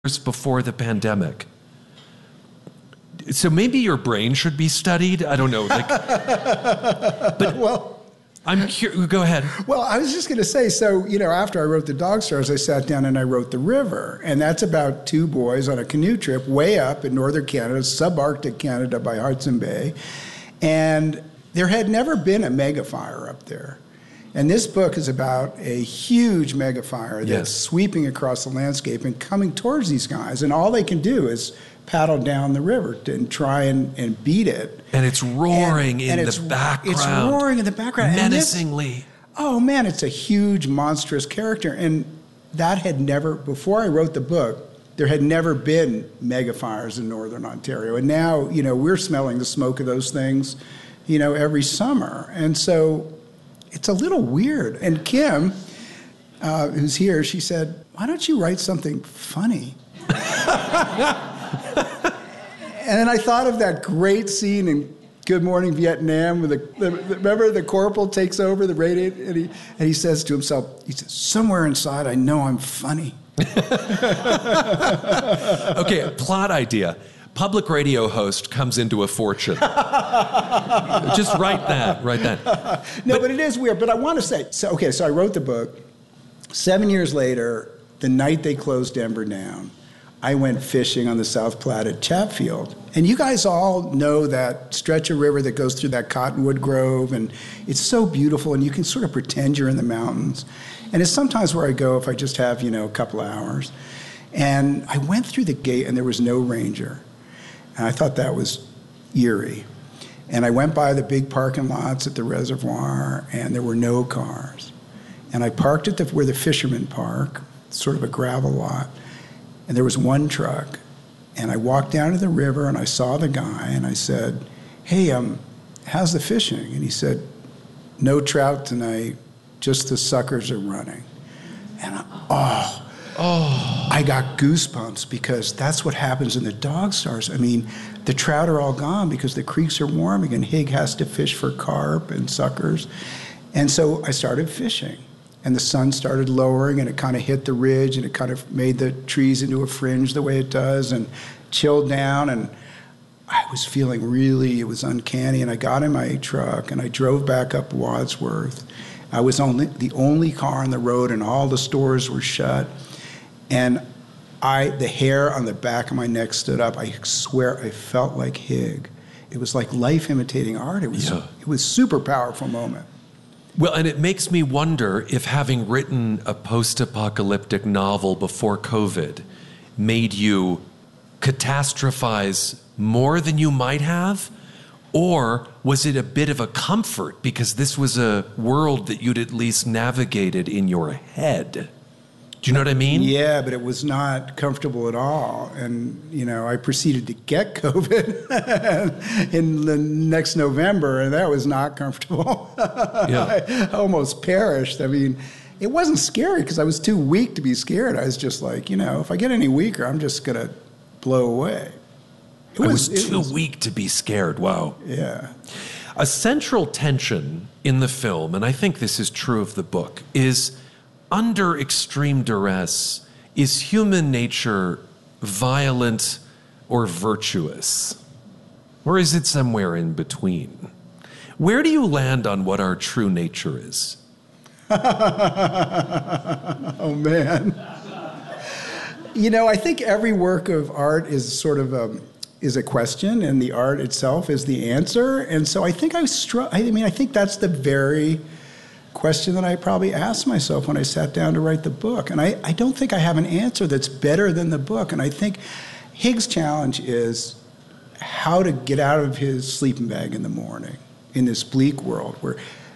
before the pandemic. So maybe your brain should be studied. I don't know. But well, I'm curious. Go ahead. Well, I was just going to say, so, after I wrote The Dog Stars, I sat down and I wrote The River. And that's about two boys on a canoe trip way up in northern Canada, subarctic Canada by Hudson Bay. And there had never been a megafire up there. And this book is about a huge megafire that's sweeping across the landscape and coming towards these guys. And all they can do is paddle down the river and try and beat it. And it's roaring in the background. It's roaring in the background. Menacingly. Oh, man, it's a huge, monstrous character. And that had never, before I wrote the book, there had never been megafires in northern Ontario. And now, we're smelling the smoke of those things, every summer. And so it's a little weird. And Kim, who's here, she said, why don't you write something funny? And then I thought of that great scene in Good Morning Vietnam, where remember the corporal takes over the radio, and he says to himself, somewhere inside I know I'm funny. Okay, plot idea. Public radio host comes into a fortune. Just write that. No, but it is weird. But I want to say, so I wrote the book. 7 years later, the night they closed Denver down, I went fishing on the South Platte at Chatfield. And you guys all know that stretch of river that goes through that cottonwood grove, and it's so beautiful, and you can sort of pretend you're in the mountains. And it's sometimes where I go if I just have, a couple of hours. And I went through the gate, and there was no ranger. And I thought that was eerie. And I went by the big parking lots at the reservoir, and there were no cars. And I parked at where the fishermen park, sort of a gravel lot. And there was one truck. And I walked down to the river, and I saw the guy, and I said, hey, how's the fishing? And he said, no trout tonight, just the suckers are running. And I got goosebumps, because that's what happens in the Dog Stars. I mean, the trout are all gone because the creeks are warming, and Hig has to fish for carp and suckers. And so I started fishing. And the sun started lowering, and it kind of hit the ridge, and it kind of made the trees into a fringe the way it does, and chilled down. And I was feeling it was uncanny. And I got in my truck, and I drove back up Wadsworth. I was the only car on the road, and all the stores were shut. And the hair on the back of my neck stood up. I swear I felt like Hig. It was like life imitating art. It was a super powerful moment. Well, and it makes me wonder if having written a post-apocalyptic novel before COVID made you catastrophize more than you might have, or was it a bit of a comfort because this was a world that you'd at least navigated in your head? Do you know what I mean? Yeah, but it was not comfortable at all. And, I proceeded to get COVID in the next November, and that was not comfortable. Yeah. I almost perished. I mean, it wasn't scary because I was too weak to be scared. I was just like, if I get any weaker, I'm just going to blow away. I was too weak to be scared. Wow. Yeah. A central tension in the film, and I think this is true of the book, is under extreme duress, is human nature violent or virtuous? Or is it somewhere in between? Where do you land on what our true nature is? Oh, man. I think every work of art is sort of is a question, and the art itself is the answer. And so I think I think that's the very question that I probably asked myself when I sat down to write the book. And I don't think I have an answer that's better than the book. And I think Hig's challenge is how to get out of his sleeping bag in the morning in this bleak world where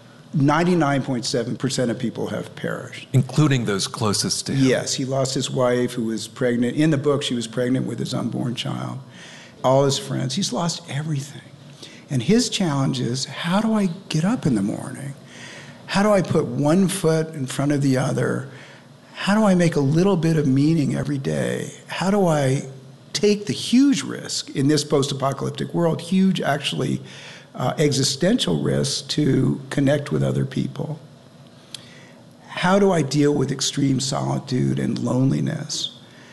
99.7% of people have perished. Including those closest to him. Yes, he lost his wife who was pregnant. In the book, she was pregnant with his unborn child. All his friends. He's lost everything. And his challenge is, how do I get up in the morning? How do I put one foot in front of the other? How do I make a little bit of meaning every day? How do I take the huge risk in this post-apocalyptic world, huge actually existential risk to connect with other people? How do I deal with extreme solitude and loneliness?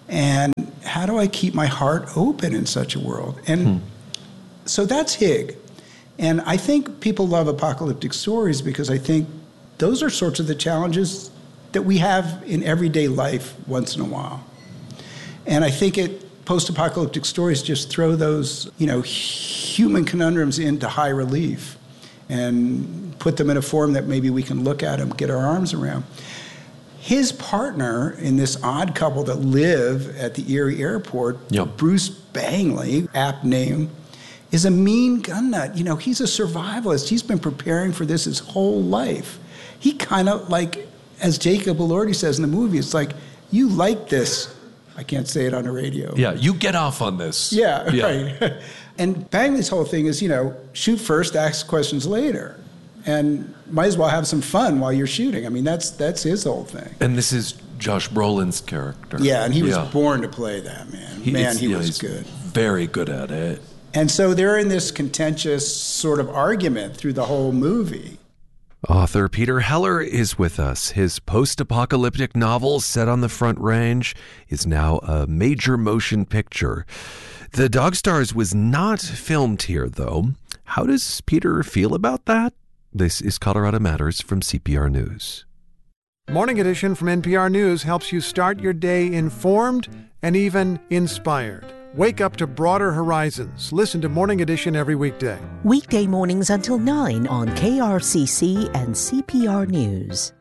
And how do I keep my heart open in such a world? And so that's Hig. And I think people love apocalyptic stories because I think those are sorts of the challenges that we have in everyday life once in a while. And I think post-apocalyptic stories just throw those, human conundrums into high relief and put them in a form that maybe we can look at and get our arms around. His partner in this odd couple that live at the Erie airport, Bruce Bangley, apt name, is a mean gun nut. He's a survivalist. He's been preparing for this his whole life. He kind of like, as Jacob Elordi says in the movie, it's like, you like this. I can't say it on the radio. Yeah, you get off on this. Yeah. Right. And Bangley's whole thing is, shoot first, ask questions later. And might as well have some fun while you're shooting. I mean, that's his whole thing. And this is Josh Brolin's character. Yeah, and he was born to play that, man. He was good. Very good at it. And so they're in this contentious sort of argument through the whole movie. Author Peter Heller is with us. His post-apocalyptic novel, set on the Front Range, is now a major motion picture. The Dog Stars was not filmed here, though. How does Peter feel about that? This is Colorado Matters from CPR News. Morning Edition from NPR News helps you start your day informed and even inspired. Wake up to broader horizons. Listen to Morning Edition every weekday. Weekday mornings until 9 on KRCC and CPR News.